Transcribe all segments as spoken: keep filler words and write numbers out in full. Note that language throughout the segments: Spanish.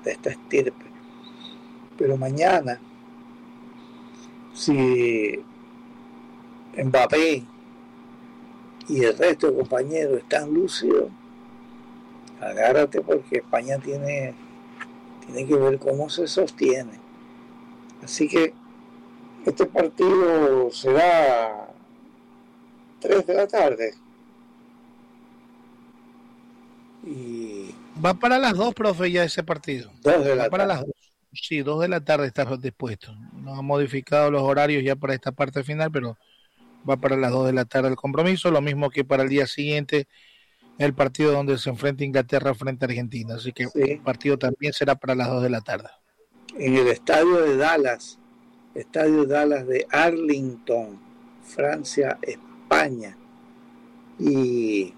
de esta estirpe. Pero mañana, si Mbappé y el resto de compañeros están lúcidos, agárrate, porque España tiene, tiene que ver cómo se sostiene. Así que este partido será tres de la tarde. Y va para las dos, profe, ya ese partido. Dos de va la para tarde. las dos. Sí, dos de la tarde está dispuesto. No ha modificado los horarios ya para esta parte final, pero va para las dos de la tarde el compromiso, lo mismo que para el día siguiente el partido donde se enfrenta Inglaterra frente a Argentina. Así que sí, el partido también será para las dos de la tarde. En el estadio de Dallas, estadio Dallas de Arlington, Francia, España. Y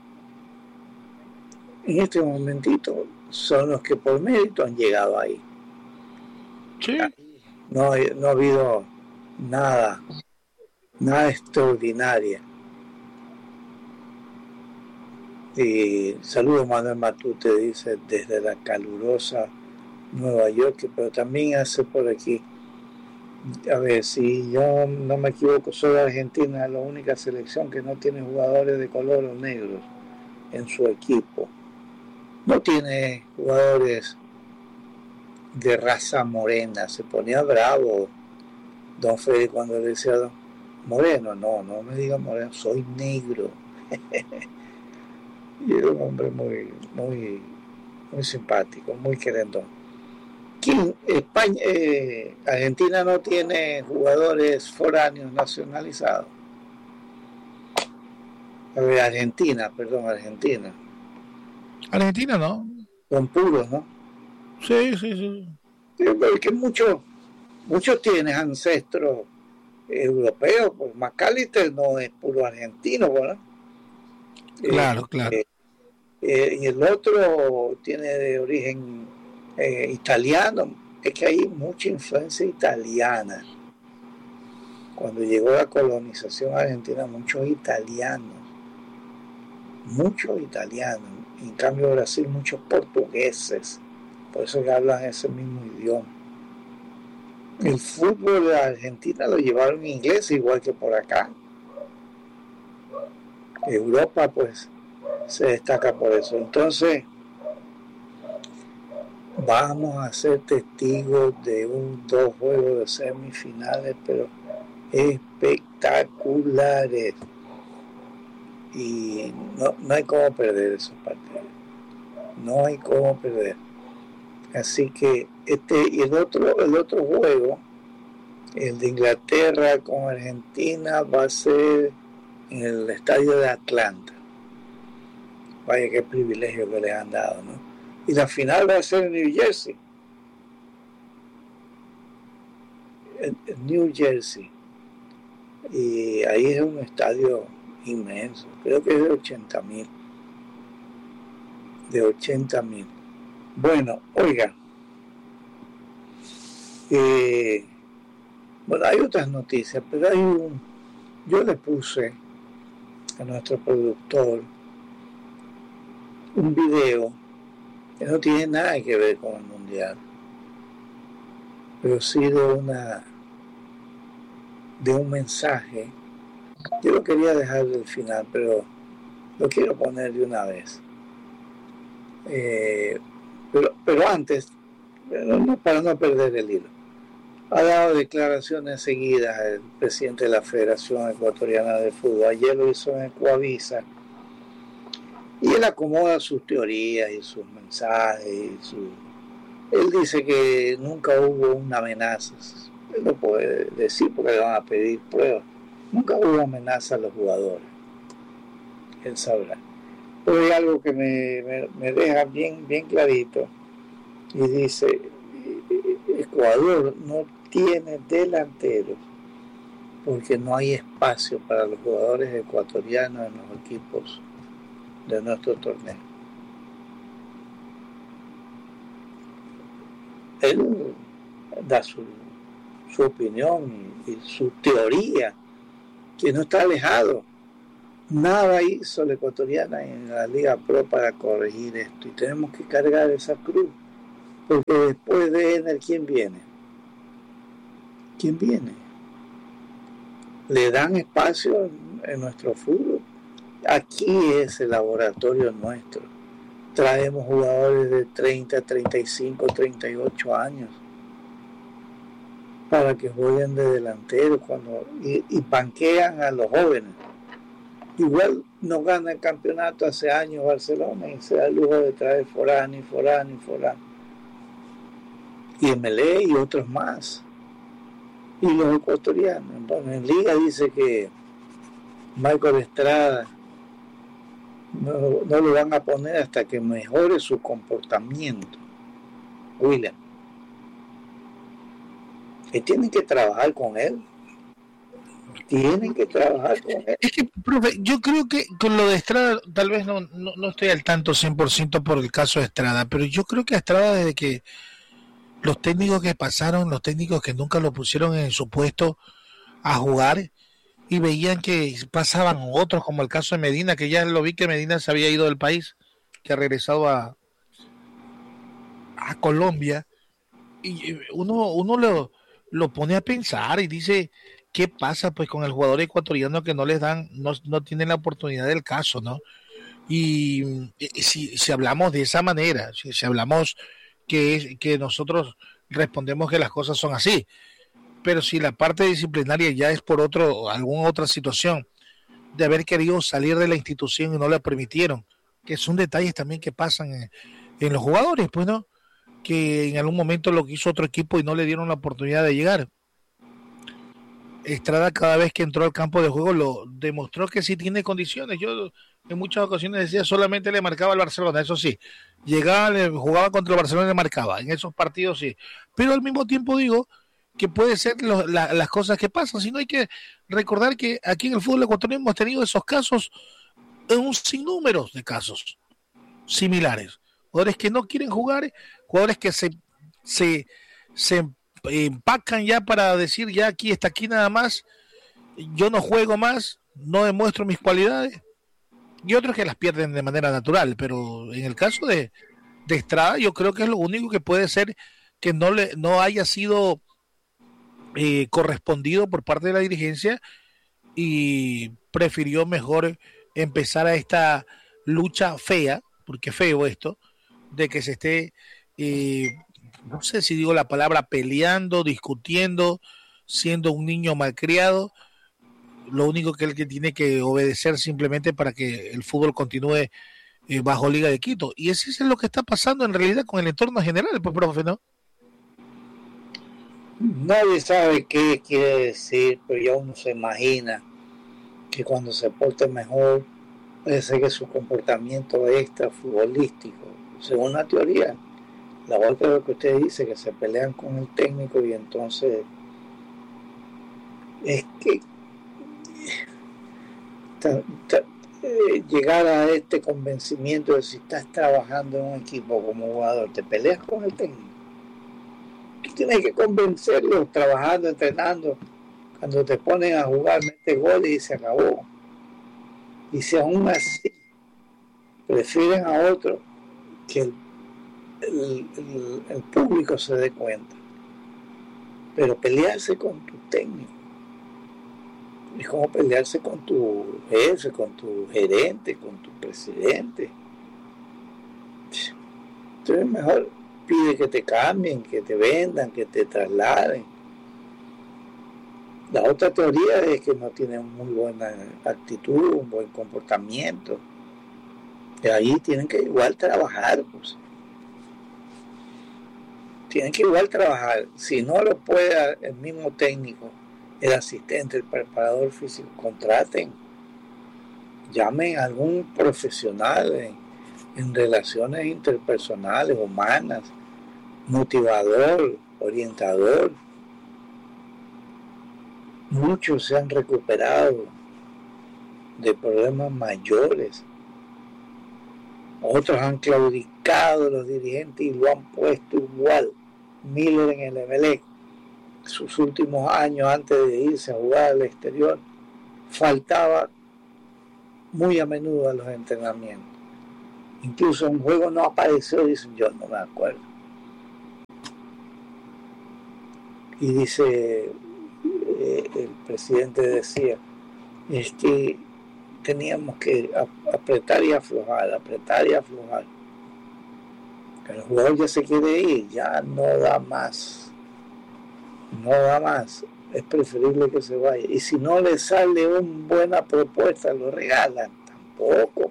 en este momentito son los que por mérito han llegado ahí. Sí. No, no ha habido nada, nada extraordinario. Y saludos Manuel Matute, dice, desde la calurosa Nueva York, pero también hace por aquí. A ver, si yo no me equivoco, soy Argentina, la única selección que no tiene jugadores de color o negros en su equipo. No tiene jugadores de raza morena. Se ponía bravo don Freddy cuando le decía moreno. No, no me diga moreno, soy negro. Y era un hombre muy, muy, muy simpático, muy querendón. ¿Quién? España, eh, Argentina no tiene jugadores foráneos nacionalizados. A ver, Argentina, perdón, Argentina. Argentina no. Son puros, ¿no? Sí, sí, sí. Porque muchos, muchos tienen ancestros europeos, pues McAllister no es puro argentino, ¿verdad? Claro, eh, claro. Eh, eh, y el otro tiene de origen eh, italiano. Es que hay mucha influencia italiana. Cuando llegó la colonización argentina, muchos italianos, muchos italianos. En cambio, Brasil, muchos portugueses. Por eso que hablan ese mismo idioma. El fútbol de Argentina lo llevaron inglés, igual que por acá. Europa, pues, se destaca por eso. Entonces, vamos a ser testigos de un dos juegos de semifinales, pero espectaculares. Y no, no hay cómo perder esos partidos. No hay cómo perder. Así que este y el otro, el otro juego, el de Inglaterra con Argentina, va a ser en el estadio de Atlanta. Vaya qué privilegio que les han dado, ¿no? Y la final va a ser en New Jersey. En, en New Jersey. Y ahí es un estadio inmenso. Creo que es de ochenta mil. De ochenta mil. Bueno, oiga. Eh, bueno, hay otras noticias, pero hay un... Yo le puse a nuestro productor un video que no tiene nada que ver con el mundial, pero sí de una de un mensaje. Yo lo quería dejar del final, pero lo quiero poner de una vez. Eh, pero, pero antes, pero no, para no perder el hilo, ha dado declaraciones seguidas el presidente de la Federación Ecuatoriana de Fútbol. Ayer lo hizo en Ecuavisa. Y él acomoda sus teorías y sus mensajes. Y su... Él dice que nunca hubo una amenaza. Él no puede decir porque le van a pedir pruebas. Nunca hubo amenaza a los jugadores. Él sabrá. Pero hay algo que me, me, me deja bien, bien clarito. Y dice, Ecuador no tiene delanteros porque no hay espacio para los jugadores ecuatorianos en los equipos de nuestro torneo. Él da su, su opinión y, y su teoría, que no está alejado. Nada hizo la ecuatoriana en la Liga Pro para corregir esto y tenemos que cargar esa cruz. Porque después de Ener, ¿quién viene? ¿Quién viene? Le dan espacio en, en nuestro fútbol. Aquí es el laboratorio nuestro. Traemos jugadores de treinta, treinta y cinco, treinta y ocho años para que jueguen de delantero cuando, y, y panquean a los jóvenes. Igual no gana el campeonato hace años Barcelona y se da el lujo de traer Forán y Forán y Forán. Y M L E y otros más. Y los ecuatorianos. Bueno, en Liga dice que Michael Estrada no, no lo van a poner hasta que mejore su comportamiento. William. Que tienen que trabajar con él. Tienen que trabajar con él. Es que, profe, yo creo que con lo de Estrada, tal vez no, no, no estoy al tanto cien por ciento por el caso de Estrada, pero yo creo que Estrada, desde que los técnicos que pasaron, los técnicos que nunca lo pusieron en su puesto a jugar y veían que pasaban otros, como el caso de Medina, que ya lo vi que Medina se había ido del país, que ha regresado a, a Colombia, y uno, uno lo, lo pone a pensar y dice, ¿qué pasa pues con el jugador ecuatoriano que no les dan, no, no tienen la oportunidad del caso, ¿no? Y, y si, si hablamos de esa manera, si, si hablamos que, que nosotros respondemos que las cosas son así, pero si la parte disciplinaria ya es por otro, alguna otra situación de haber querido salir de la institución y no le permitieron, que son detalles también que pasan en, en los jugadores, pues, ¿no? Que en algún momento lo quiso otro equipo y no le dieron la oportunidad de llegar. Estrada, cada vez que entró al campo de juego, lo demostró que sí tiene condiciones. Yo en muchas ocasiones decía, solamente le marcaba al Barcelona, eso sí, llegaba, le jugaba contra el Barcelona y le marcaba, en esos partidos sí, pero al mismo tiempo digo que puede ser lo, la, las cosas que pasan, sino hay que recordar que aquí en el fútbol ecuatoriano hemos tenido esos casos, un sinnúmero de casos similares, jugadores que no quieren jugar, jugadores que se se, se empacan ya para decir, ya aquí está aquí nada más, yo no juego más, no demuestro mis cualidades, y otros que las pierden de manera natural, pero en el caso de, de Estrada, yo creo que es lo único que puede ser que no le no haya sido eh, correspondido por parte de la dirigencia y prefirió mejor empezar a esta lucha fea, porque feo esto, de que se esté, eh, no sé si digo la palabra, peleando, discutiendo, siendo un niño malcriado. Lo único que él que tiene que obedecer simplemente para que el fútbol continúe eh, bajo Liga de Quito. Y eso es lo que está pasando en realidad con el entorno general, pues, profe, ¿no? Nadie sabe qué quiere decir, pero ya uno se imagina que cuando se porte mejor, puede ser que su comportamiento extra futbolístico, según la teoría, la otra es lo que usted dice, que se pelean con el técnico y entonces es que ta, ta, eh, llegar a este convencimiento de si estás trabajando en un equipo como jugador, te peleas con el técnico. Tú tienes que convencerlos trabajando, entrenando. Cuando te ponen a jugar, metes goles y se acabó. Y si aún así prefieren a otro, que el, el, el, el público se dé cuenta. Pero pelearse con tu técnico es como pelearse con tu jefe, con tu gerente, con tu presidente. Entonces mejor pide que te cambien, que te vendan, que te trasladen. La otra teoría es que no tienen muy buena actitud, un buen comportamiento. Y ahí tienen que igual trabajar, pues. Tienen que igual trabajar. Si no lo puede el mismo técnico, el asistente, el preparador físico, contraten. Llamen a algún profesional en, en relaciones interpersonales, humanas, motivador, orientador. Muchos se han recuperado de problemas mayores. Otros han claudicado los dirigentes y lo han puesto igual. Miller en el Emelec, sus últimos años antes de irse a jugar al exterior, faltaba muy a menudo a los entrenamientos. Incluso un juego no apareció, dicen, yo no me acuerdo. y dice, eh, el presidente decía, es que teníamos que apretar y aflojar, apretar y aflojar. El jugador ya se quiere ir, ya no da más, no da más, es preferible que se vaya. Y si no le sale una buena propuesta, lo regalan, tampoco.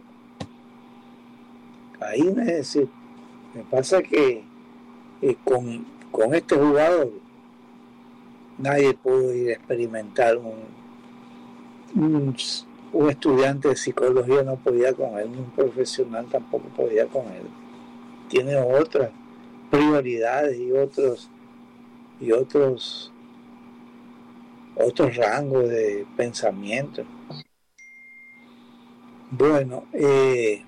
Ahí necesito. Me pasa que eh, con, con este jugador nadie pudo ir a experimentar un, un, un estudiante de psicología no podía con él, un profesional tampoco podía con él. Tiene otras prioridades y otros y otros otros rangos de pensamiento. Bueno, eh,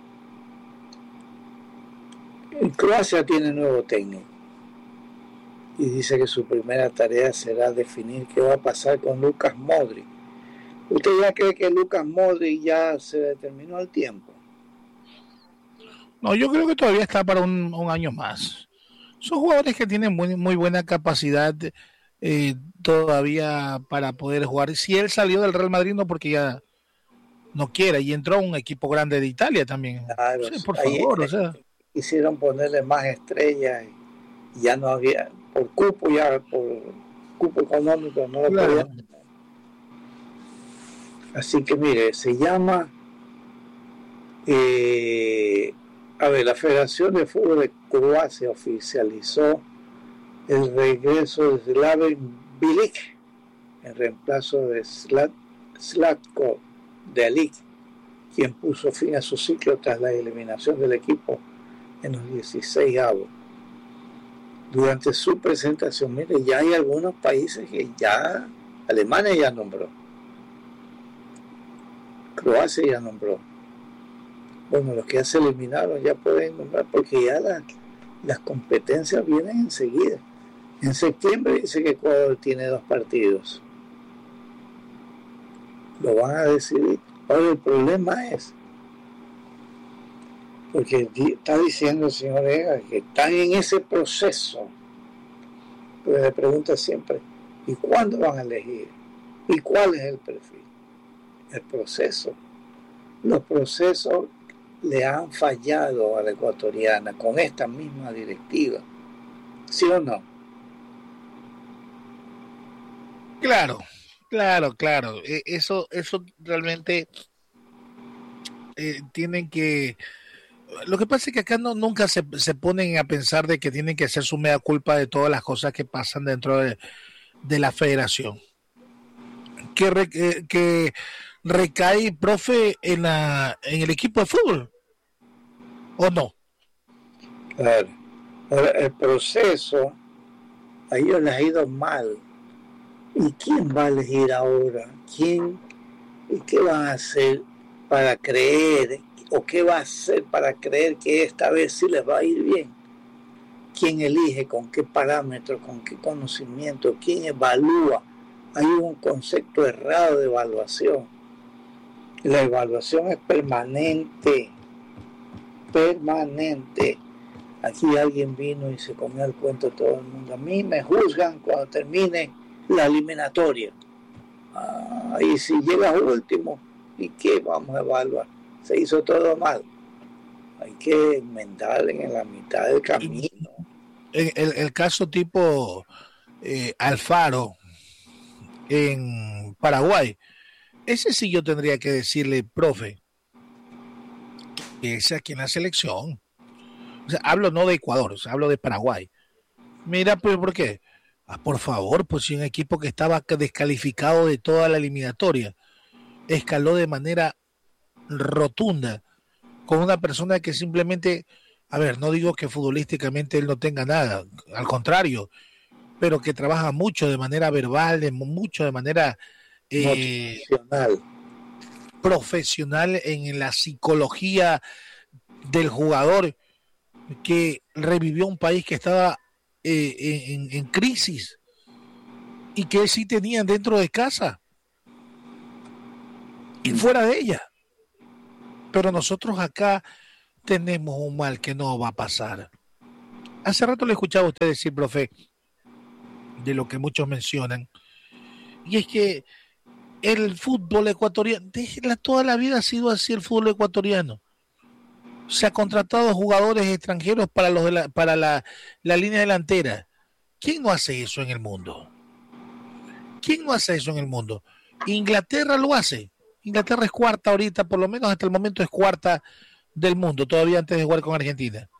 Croacia tiene nuevo técnico y dice que su primera tarea será definir qué va a pasar con Lucas Modric. ¿Usted ya cree que Lucas Modric ya se determinó el tiempo? No, yo creo que todavía está para un, un año más. Son jugadores que tienen muy, muy buena capacidad eh, todavía para poder jugar. Si él salió del Real Madrid no porque ya no quiera y entró a un equipo grande de Italia también. Claro, sí, por ahí, favor, o sea. Quisieron ponerle más estrellas y ya no había, por cupo ya, por cupo económico no lo claro. podían. Así que mire, se llama eh, a ver, la Federación de Fútbol de Croacia oficializó el regreso de Slaven Bilic en reemplazo de Slat, Slatko Delic, quien puso fin a su ciclo tras la eliminación del equipo en los dieciséis avos. Durante su presentación, mire, ya hay algunos países que ya, Alemania ya nombró, Croacia ya nombró. Bueno, los que ya se eliminaron ya pueden nombrar porque ya las, las competencias vienen enseguida. En septiembre dice que Ecuador tiene dos partidos. Lo van a decidir. Ahora el problema es, porque está diciendo el señor Ega que están en ese proceso. Pero le pregunta siempre, ¿y cuándo van a elegir? ¿Y cuál es el perfil? El proceso. Los procesos le han fallado a la ecuatoriana con esta misma directiva. ¿Sí o no? Claro, claro, claro. Eh, eso, eso realmente eh, tienen que... Lo que pasa es que acá no, nunca se, se ponen a pensar de que tienen que hacer su mea culpa de todas las cosas que pasan dentro de, de la federación. Que, re, que, que recae, profe, en, la, en el equipo de fútbol. ¿O no? Claro. Ahora, el proceso a ellos les ha ido mal. ¿Y quién va a elegir ahora? ¿Quién? ¿Y qué van a hacer para creer? ¿O qué va a hacer para creer que esta vez sí les va a ir bien? ¿Quién elige? ¿Con qué parámetros? ¿Con qué conocimiento? ¿Quién evalúa? Hay un concepto errado de evaluación. La evaluación es permanente. Permanente. Aquí alguien vino y se comió el cuento todo el mundo. A mí me juzgan cuando termine la eliminatoria. Ah, y si llegas último, ¿y qué vamos a evaluar? Se hizo todo mal. Hay que enmendar en la mitad del camino. El, el, el caso tipo eh, Alfaro en Paraguay, ese sí yo tendría que decirle, profe, que ese aquí en la selección. O sea, hablo no de Ecuador, o sea, hablo de Paraguay. Mira, pero ¿por qué? Ah, por favor, pues si un equipo que estaba descalificado de toda la eliminatoria escaló de manera rotunda con una persona que simplemente, a ver, no digo que futbolísticamente él no tenga nada, al contrario, pero que trabaja mucho de manera verbal, de mucho de manera eh, profesional. profesional en la psicología del jugador, que revivió un país que estaba eh, en, en crisis y que sí tenían dentro de casa y fuera de ella. Pero nosotros acá tenemos un mal que no va a pasar. Hace rato le escuchaba a usted decir, profe, de lo que muchos mencionan, y es que el fútbol ecuatoriano, toda la vida ha sido así el fútbol ecuatoriano. Se ha contratado jugadores extranjeros para los de la, para la, la línea delantera. ¿Quién no hace eso en el mundo? ¿Quién no hace eso en el mundo? Inglaterra lo hace. Inglaterra es cuarta ahorita, por lo menos hasta el momento es cuarta del mundo, todavía antes de jugar con Argentina.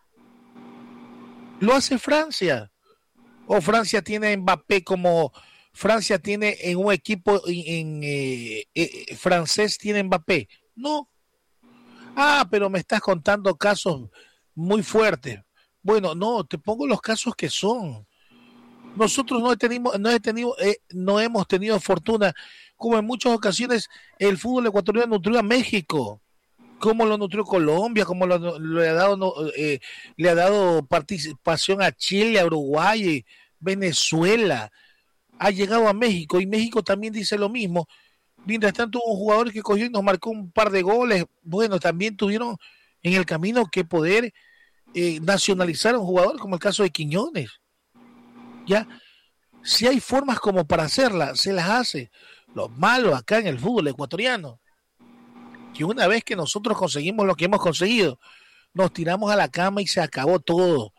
Lo hace Francia. O Francia tiene Mbappé como... Francia tiene en un equipo en, en eh, eh, francés tiene Mbappé. No. Ah, pero me estás contando casos muy fuertes. Bueno, no, te pongo los casos que son. Nosotros no, he tenido, no, he tenido, eh, no hemos tenido fortuna, como en muchas ocasiones el fútbol ecuatoriano nutrió a México, como lo nutrió Colombia, como lo, lo le ha dado, no, eh, le ha dado participación a Chile, a Uruguay, Venezuela, ha llegado a México y México también dice lo mismo. Mientras tanto hubo un jugador que cogió y nos marcó un par de goles. Bueno, también tuvieron en el camino que poder eh, nacionalizar a un jugador, como el caso de Quiñones. Ya, si hay formas como para hacerla, se las hace. Lo malo acá en el fútbol ecuatoriano, que una vez que nosotros conseguimos lo que hemos conseguido, nos tiramos a la cama y se acabó todo.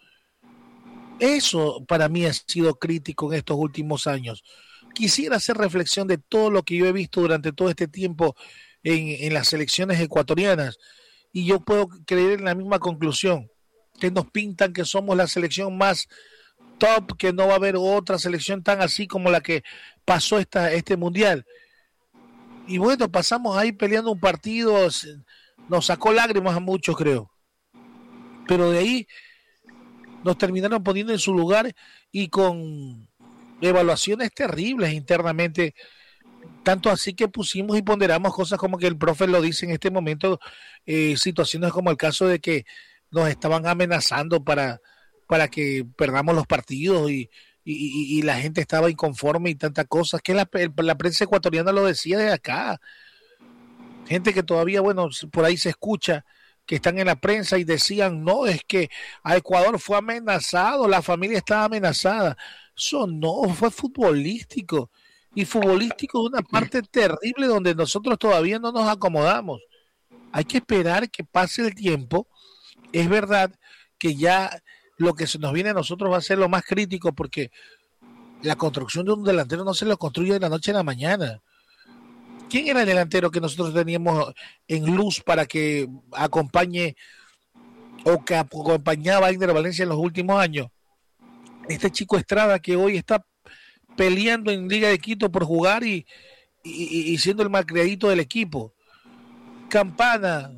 Eso para mí ha sido crítico en estos últimos años. Quisiera hacer reflexión de todo lo que yo he visto durante todo este tiempo en, en las selecciones ecuatorianas, y yo puedo creer en la misma conclusión, que nos pintan que somos la selección más top, que no va a haber otra selección tan así como la que pasó esta, este mundial. Y bueno, pasamos ahí peleando un partido, nos sacó lágrimas a muchos, creo. Pero de ahí nos terminaron poniendo en su lugar y con evaluaciones terribles internamente, tanto así que pusimos y ponderamos cosas como que el profe lo dice en este momento, eh, situaciones como el caso de que nos estaban amenazando para, para que perdamos los partidos y, y, y la gente estaba inconforme y tantas cosas, que la, la prensa ecuatoriana lo decía de acá, gente que todavía, bueno, por ahí se escucha que están en la prensa y decían, no, es que a Ecuador fue amenazado, la familia estaba amenazada. Eso no, fue futbolístico. Y futbolístico es una parte terrible donde nosotros todavía no nos acomodamos. Hay que esperar que pase el tiempo. Es verdad que ya lo que se nos viene a nosotros va a ser lo más crítico, porque la construcción de un delantero no se lo construye de la noche a la mañana. ¿Quién era el delantero que nosotros teníamos en luz para que acompañe o que acompañaba a Inder Valencia en los últimos años? Este chico Estrada, que hoy está peleando en Liga de Quito por jugar y, y, y siendo el malcriadito del equipo. Campana,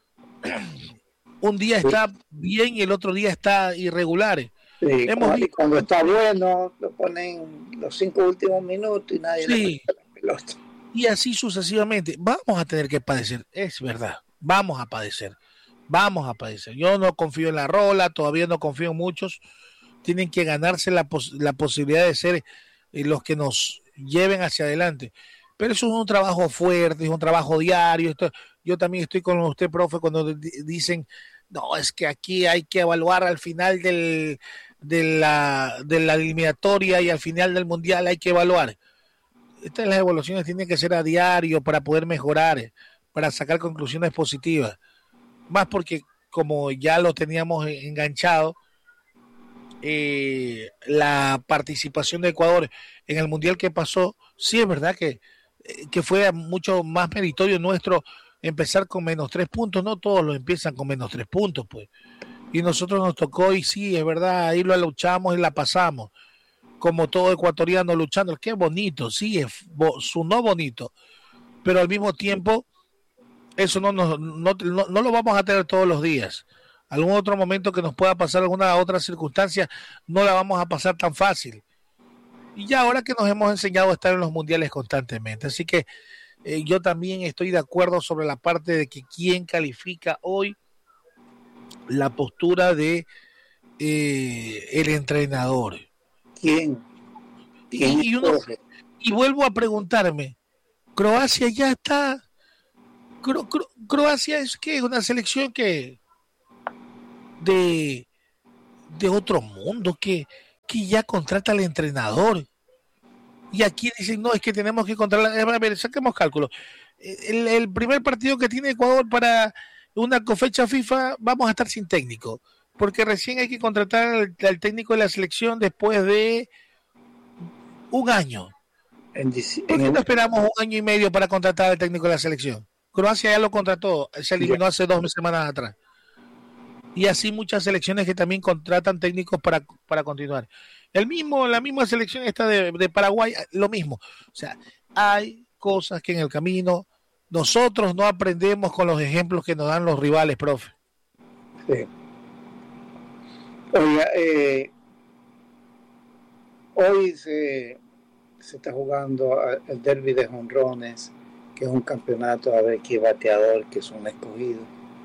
un día está bien y el otro día está irregular. Sí, Hemos visto... Cuando está bueno, lo ponen los cinco últimos minutos y nadie sí. le pone la pelota. Y así sucesivamente. Vamos a tener que padecer, es verdad, vamos a padecer, vamos a padecer. Yo no confío en la Rola, todavía no confío en muchos. Tienen que ganarse la, pos- la posibilidad de ser eh, los que nos lleven hacia adelante. Pero eso es un trabajo fuerte, es un trabajo diario. Esto, yo también estoy con usted, profe, cuando d- dicen, no, es que aquí hay que evaluar al final del, de, la, de la eliminatoria y al final del mundial hay que evaluar. Estas las evaluaciones tienen que ser a diario para poder mejorar, para sacar conclusiones positivas. Más porque como ya lo teníamos enganchado, eh, la participación de Ecuador en el mundial que pasó, sí es verdad que, que fue mucho más meritorio nuestro empezar con menos tres puntos. No todos lo empiezan con menos tres puntos, pues. Y nosotros nos tocó, y sí, es verdad, ahí lo luchamos y la pasamos. Como todo ecuatoriano luchando, qué bonito, sí, es, sonó bonito, pero al mismo tiempo eso no, no, no, no, no lo vamos a tener todos los días. Algún otro momento que nos pueda pasar alguna otra circunstancia, no la vamos a pasar tan fácil. Y ya ahora que nos hemos enseñado a estar en los mundiales constantemente, así que eh, yo también estoy de acuerdo sobre la parte de que quién califica hoy la postura de eh, el entrenador. ¿Quién? ¿Quién? Y, y, uno, y vuelvo a preguntarme, Croacia ya está, Cro, Cro, Croacia es que una selección que de, de otro mundo, que, que ya contrata al entrenador. Y aquí dicen, no, es que tenemos que contratar. A ver, saquemos cálculo. El, el primer partido que tiene Ecuador para una fecha FIFA, vamos a estar sin técnico. Porque recién hay que contratar al, al técnico de la selección después de un año. ¿Por qué no esperamos un año y medio para contratar al técnico de la selección? Croacia ya lo contrató, se eliminó hace dos semanas atrás. Y así muchas selecciones que también contratan técnicos para, para continuar. El mismo, la misma selección esta de, de Paraguay, lo mismo. O sea, hay cosas que en el camino nosotros no aprendemos con los ejemplos que nos dan los rivales, profe. Sí. Oiga, eh, hoy se, se está jugando el derbi de jonrones, que es un campeonato a ver qué bateador, que son escogidos.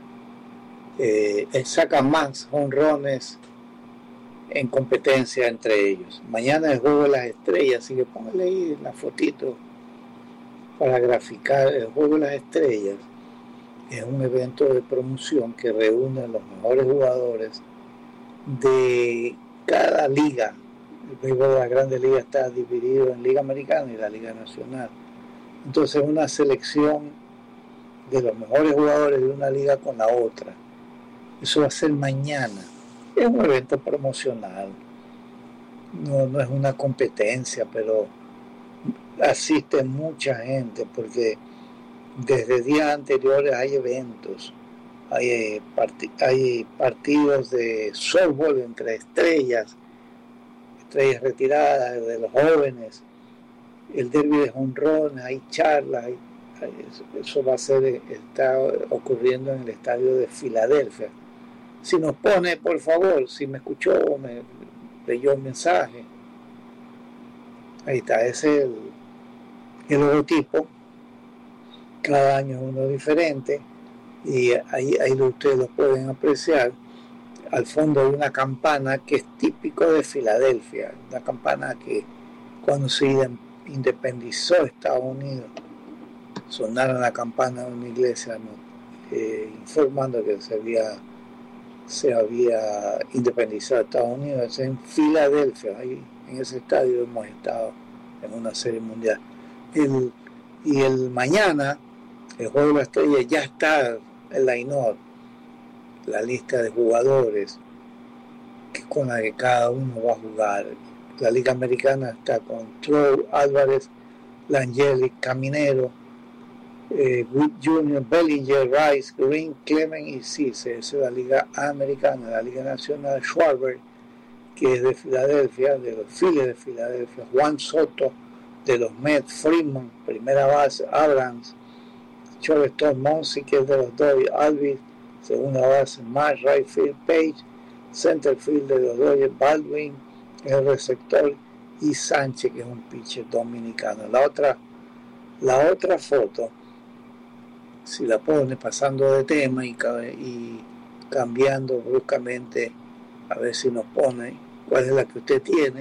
Eh, saca más jonrones en competencia entre ellos. Mañana el juego de las estrellas, así que póngale ahí la fotito para graficar. El juego de las estrellas es un evento de promoción que reúne a los mejores jugadores de cada liga. El béisbol de la Grande Liga está dividido en Liga Americana y la Liga Nacional. Entonces una selección de los mejores jugadores de una liga con la otra. Eso va a ser mañana. Es un evento promocional. No, no es una competencia, pero asiste mucha gente porque desde días anteriores hay eventos. Hay, part- hay partidos de softball entre estrellas, estrellas retiradas, de los jóvenes, el derbi de jonrones, hay charlas, hay, hay, eso, eso va a ser, está ocurriendo en el estadio de Filadelfia. Si nos pone, por favor, si me escuchó, me leyó el mensaje. Ahí está, ese es el, el logotipo. Cada año es uno diferente y ahí, ahí ustedes lo pueden apreciar. Al fondo hay una campana que es típico de Filadelfia, una campana que cuando se independizó Estados Unidos sonaron la campana de una iglesia, ¿no? eh, informando que se había se había independizado Estados Unidos. En Filadelfia, ahí en ese estadio hemos estado en una serie mundial. El, y el mañana el juego de la estrella ya está el line-up, la lista de jugadores que, con la que cada uno va a jugar. La Liga Americana está con Trout, Álvarez, Langeli, Caminero, eh, Wood junior, Bellinger, Rice, Green, Clement y Cisse. Esa es la Liga Americana. La Liga Nacional, Schwarber, que es de Filadelfia, de los Phillies de Filadelfia, Juan Soto de los Mets, Freeman, primera base, Abrams, shortstop, Monsi, que es de los Dodgers, Alvis, segunda base, Marsh, right field, Page, center field de los Dodgers, Baldwin, el receptor, y Sánchez, que es un pitcher dominicano. La otra, la otra foto, si la pone pasando de tema y, y cambiando bruscamente, a ver si nos pone cuál es la que usted tiene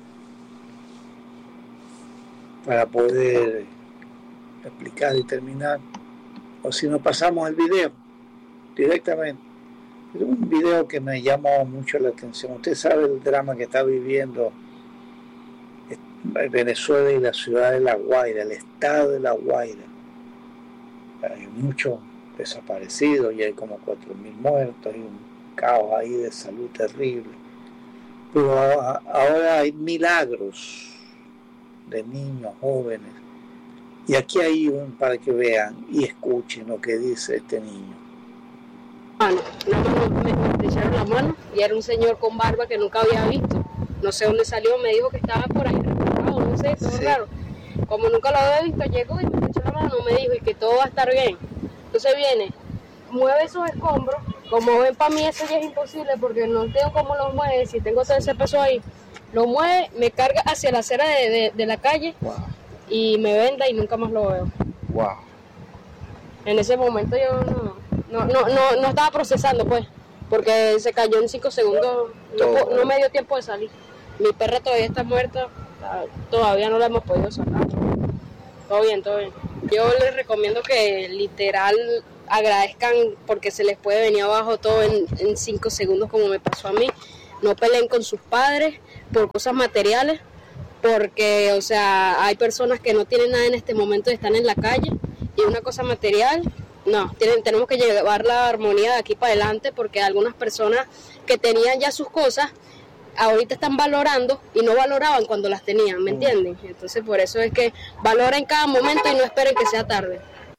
para poder explicar y terminar, o si nos pasamos el video directamente. Es un video que me llamó mucho la atención. Usted sabe el drama que está viviendo Venezuela y la ciudad de La Guaira, el estado de La Guaira. Hay muchos desaparecidos y hay como cuatro mil muertos y un caos ahí de salud terrible. Pero ahora hay milagros de niños, jóvenes. Y aquí hay un para que vean y escuchen lo que dice este niño. Mano, una mano me, me estrecharon la mano y era un señor con barba que nunca había visto. No sé dónde salió, me dijo que estaba por ahí refugiado, no sé, todo sí. Raro. Como nunca lo había visto, llegó y me estrechó la mano, me dijo y que todo va a estar bien. Entonces viene, mueve esos escombros. Como ven, para mí eso ya es imposible porque no tengo cómo los mueve. Si tengo todo ese peso ahí, lo mueve, me carga hacia la acera de, de, de la calle. Wow. Y me venda y nunca más lo veo. Wow. En ese momento yo no, no, no, no, no estaba procesando, pues, porque se cayó en cinco segundos, no, no me dio tiempo de salir. Mi perra todavía está muerta, todavía no la hemos podido sacar. Todo bien, todo bien. Yo les recomiendo que literal agradezcan porque se les puede venir abajo todo en, en cinco segundos como me pasó a mí. no peleen con sus padres por cosas materiales, porque, o sea, hay personas que no tienen nada en este momento y están en la calle, y una cosa material, no, tienen, tenemos que llevar la armonía de aquí para adelante, porque algunas personas que tenían ya sus cosas, ahorita están valorando y no valoraban cuando las tenían, ¿me entienden? Entonces por eso es que valoren cada momento y no esperen que sea tarde.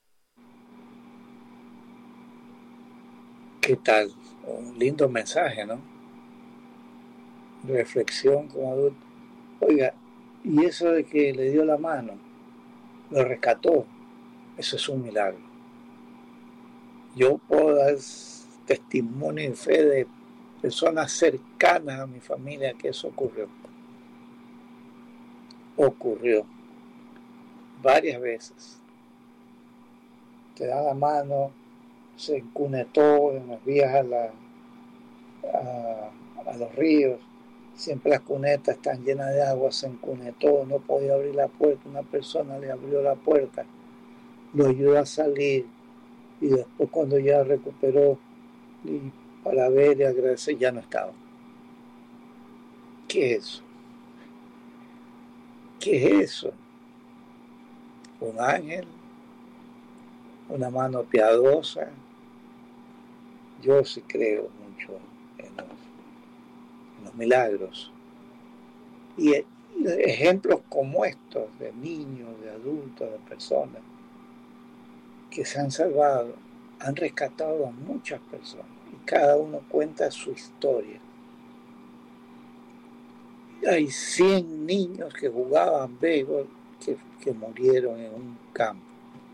¿Qué tal? Un lindo mensaje, ¿no? Reflexión como adulto. Oiga, y eso de que le dio la mano, lo rescató, eso es un milagro. Yo puedo dar testimonio y fe de personas cercanas a mi familia que eso ocurrió. Ocurrió varias veces. Te da la mano, se encunetó en las vías a, la, a, a los ríos. Siempre las cunetas están llenas de agua, se encunetó, no podía abrir la puerta. Una persona le abrió la puerta, lo ayudó a salir y después cuando ya recuperó y para ver y agradecer, ya no estaba. ¿Qué es eso? ¿Qué es eso? Un ángel, una mano piadosa. Yo sí creo mucho en los, en los milagros. Y ejemplos como estos de niños, de adultos, de personas que se han salvado, han rescatado a muchas personas y cada uno cuenta su historia. Hay cien niños que jugaban béisbol que, que murieron en un campo.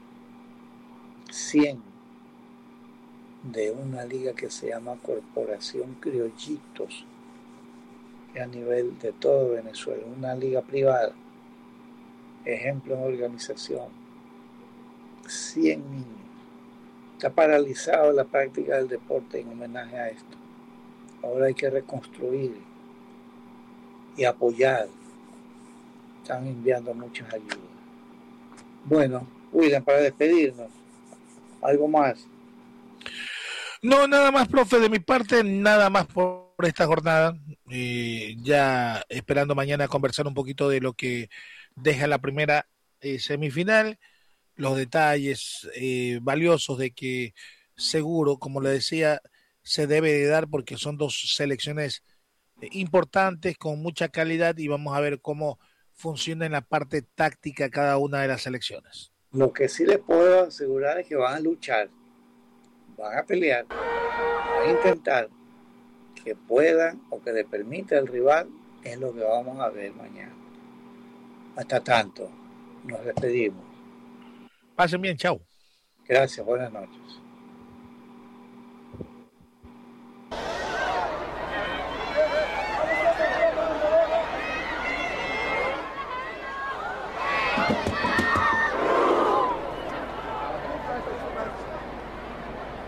cien de una liga que se llama Corporación Criollitos, que a nivel de todo Venezuela, una liga privada, ejemplo en organización. cien niños. Está paralizado la práctica del deporte en homenaje a esto. Ahora hay que reconstruir y apoyar. Están enviando muchas ayudas. Bueno, William, para despedirnos, ¿algo más? No, nada más, profe, de mi parte, nada más por esta jornada. Eh, ya esperando mañana conversar un poquito de lo que deja la primera eh, semifinal, los detalles eh, valiosos de que seguro, como le decía, se debe de dar porque son dos selecciones importantes con mucha calidad y vamos a ver cómo funciona en la parte táctica cada una de las selecciones. Lo que sí les puedo asegurar es que van a luchar, van a pelear, van a intentar que puedan o que le permita al rival, es lo que vamos a ver mañana. Hasta tanto, nos despedimos. Pasen bien, chao. Gracias, buenas noches.